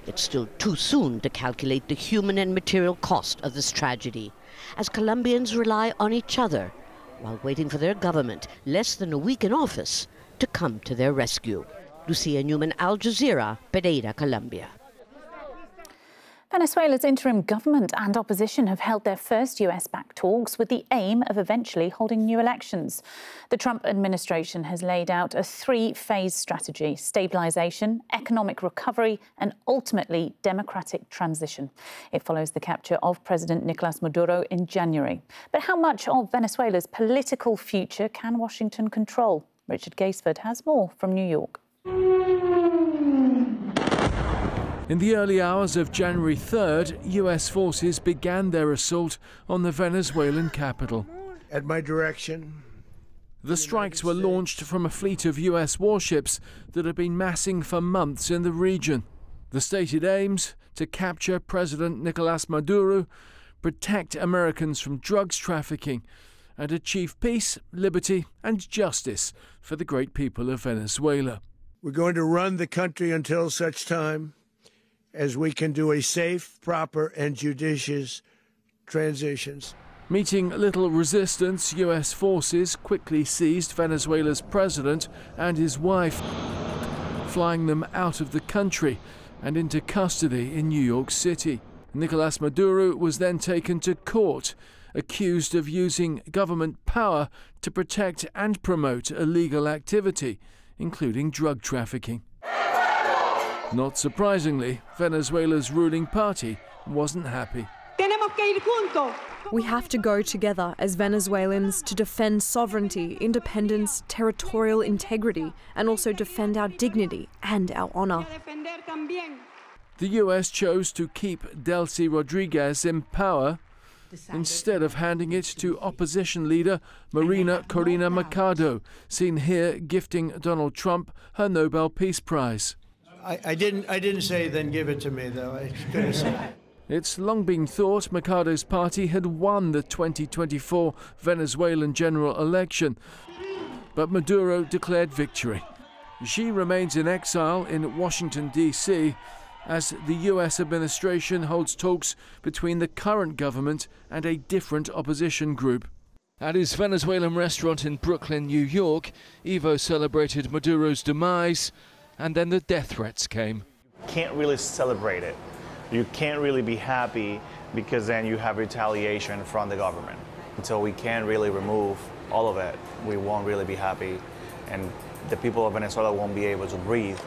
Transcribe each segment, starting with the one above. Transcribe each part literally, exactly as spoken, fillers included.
It's still too soon to calculate the human and material cost of this tragedy, as Colombians rely on each other while waiting for their government, less than a week in office, to come to their rescue. Lucia Newman, Al Jazeera, Pereira, Colombia. Venezuela's interim government and opposition have held their first U S-backed talks with the aim of eventually holding new elections. The Trump administration has laid out a three-phase strategy: stabilisation, economic recovery and ultimately democratic transition. It follows the capture of President Nicolas Maduro in January. But how much of Venezuela's political future can Washington control? Richard Gaisford has more from New York. In the early hours of January third, U S forces began their assault on the Venezuelan capital. At my direction, the strikes were launched from a fleet of U S warships that had been massing for months in the region. The stated aims: to capture President Nicolas Maduro, protect Americans from drugs trafficking, and achieve peace, liberty and justice for the great people of Venezuela. We're going to run the country until such time as we can do a safe, proper and judicious transitions. Meeting little resistance, U S forces quickly seized Venezuela's president and his wife, flying them out of the country and into custody in New York City. Nicolas Maduro was then taken to court, accused of using government power to protect and promote illegal activity, including drug trafficking. Not surprisingly, Venezuela's ruling party wasn't happy. We have to go together as Venezuelans to defend sovereignty, independence, territorial integrity, and also defend our dignity and our honour. The U S chose to keep Delcy Rodriguez in power instead of handing it to opposition leader Marina Corina Machado, seen here gifting Donald Trump her Nobel Peace Prize. I, I didn't. I didn't say then give it to me, though. I couldn't say. It's long been thought Machado's party had won the twenty twenty-four Venezuelan general election, but Maduro declared victory. She remains in exile in Washington, D C, as the U S administration holds talks between the current government and a different opposition group. At his Venezuelan restaurant in Brooklyn, New York, Evo celebrated Maduro's demise, and then the death threats came. Can't really celebrate it. You can't really be happy because then you have retaliation from the government. Until we can really remove all of it, we won't really be happy, and the people of Venezuela won't be able to breathe.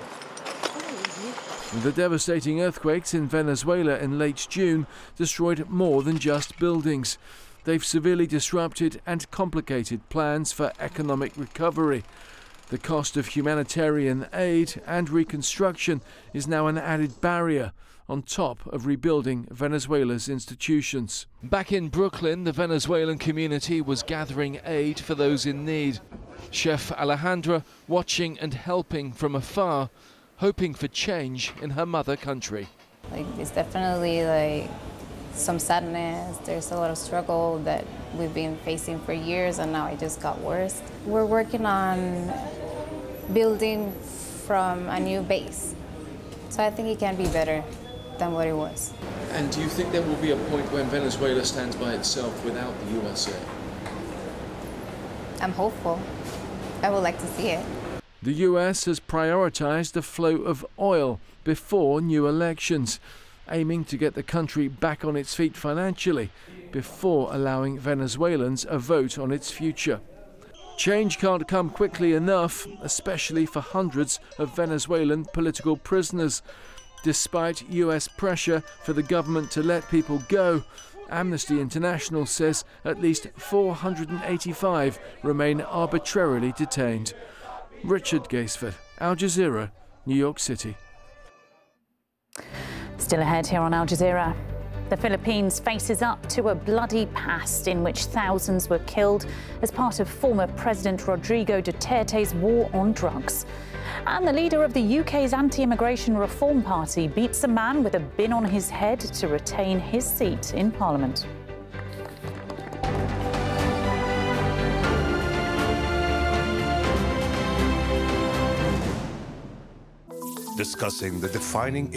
The devastating earthquakes in Venezuela in late June destroyed more than just buildings. They've severely disrupted and complicated plans for economic recovery. The cost of humanitarian aid and reconstruction is now an added barrier on top of rebuilding Venezuela's institutions. Back in Brooklyn, the Venezuelan community was gathering aid for those in need. Chef Alejandra watching and helping from afar, hoping for change in her mother country. Like, it's definitely like some sadness. There's a lot of struggle that we've been facing for years, and now it just got worse. We're working on building from a new base, so I think it can be better than what it was. And do you think there will be a point when Venezuela stands by itself without the U S A? I'm hopeful. I would like to see it. The U S has prioritized the flow of oil before new elections, aiming to get the country back on its feet financially before allowing Venezuelans a vote on its future. Change can't come quickly enough, especially for hundreds of Venezuelan political prisoners. Despite U S pressure for the government to let people go, Amnesty International says at least four hundred eighty-five remain arbitrarily detained. Richard Gaisford, Al Jazeera, New York City. Still ahead here on Al Jazeera. The Philippines faces up to a bloody past in which thousands were killed as part of former President Rodrigo Duterte's war on drugs. And the leader of the U K's anti-immigration reform party beats a man with a bin on his head to retain his seat in Parliament. Discussing the defining